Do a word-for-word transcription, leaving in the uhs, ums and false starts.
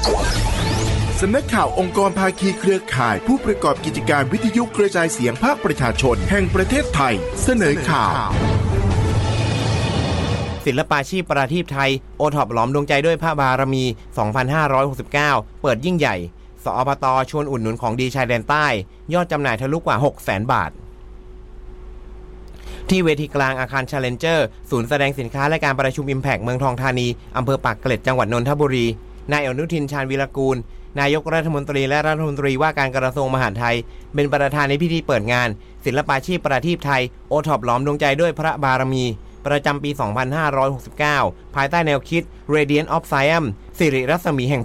สำนักข่าวองค์กรภาคีเครือข่ายผู้ประกอบกิจการวิทยุกระจายเสียงภาคประชาชนแห่งประเทศไทยเสนอข่าวศิลปาชีพประทีปไทยโอท็อปหลอมดวงใจด้วยพระบารมีสองพันห้าร้อยหกสิบเก้าเปิดยิ่งใหญ่สอปต.ชวนอุดหนุนของดีชายแดนใต้ยอดจำหน่ายทะลุกว่า หกแสน บาทที่เวทีกลางอาคาร Challenger ศูนย์แสดงสินค้าและการประชุม Impact เมืองทองธานีอำเภอปากเกร็ดจังหวัดนนทบุรีนายอนุทินชาญวีรกูลนายกรัฐมนตรีและรัฐมนตรีว่าการกระทรวงมหาดไทยเป็นประธานในพิธีเปิดงานศิลปาชีพประทีปไทยโอท็อปหลอมดวงใจด้วยพระบารมีประจำปี สองพันห้าร้อยหกสิบเก้า ภายใต้แนวคิด Radiant of Siam สิริรัศมีแห่ง